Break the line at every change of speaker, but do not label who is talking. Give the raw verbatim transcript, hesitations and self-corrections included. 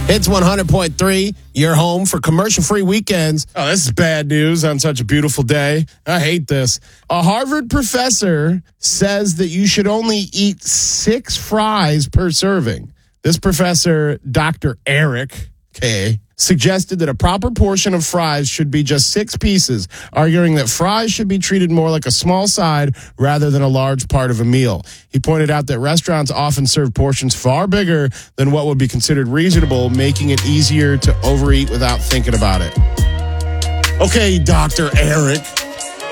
It's one hundred point three, your home for commercial-free weekends.
Oh, this is bad news on such a beautiful day. I hate this. A Harvard professor says that you should only eat six fries per serving. This professor, Doctor Eric K., suggested that a proper portion of fries should be just six pieces, arguing that fries should be treated more like a small side rather than a large part of a meal. He pointed out that restaurants often serve portions far bigger than what would be considered reasonable, making it easier to overeat without thinking about it. Okay, Doctor Eric,